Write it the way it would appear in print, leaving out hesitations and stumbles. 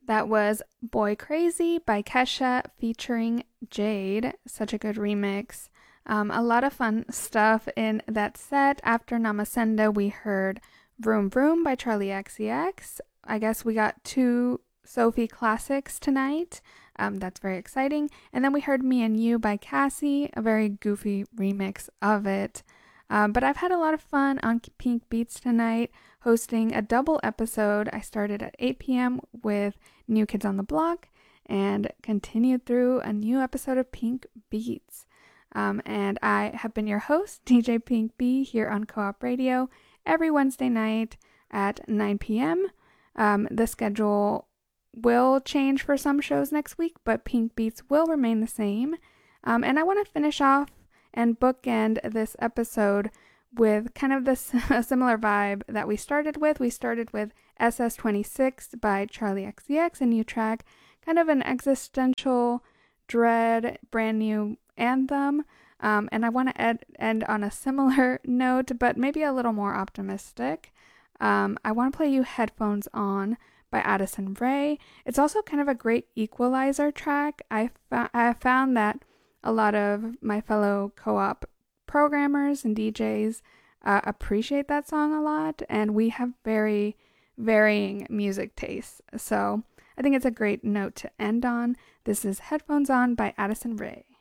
That was Boy Crazy by Kesha featuring Jade. Such a good remix. A lot of fun stuff in that set. After Namasenda, we heard Vroom Vroom by Charlie XCX. I guess we got two Sophie classics tonight. That's very exciting. And then we heard Me and You by Cassie, a very goofy remix of it. But I've had a lot of fun on Pink Beats tonight, hosting a double episode. I started at 8 p.m. with New Kids on the Block and continued through a new episode of Pink Beats. And I have been your host, DJ Pink B, here on Co-op Radio every Wednesday night at 9 p.m. The schedule will change for some shows next week, but Pink Beats will remain the same. And I want to finish off and bookend this episode with kind of this similar vibe that we started with. We started with SS26 by Charlie XCX, a new track, kind of an existential dread, brand new anthem. And I want to end on a similar note, but maybe a little more optimistic. I want to play you Headphones On by Addison Rae. It's also kind of a great equalizer track. I found that a lot of my fellow co-op programmers and DJs appreciate that song a lot, and we have very varying music tastes. So I think it's a great note to end on. This is Headphones On by Addison Rae.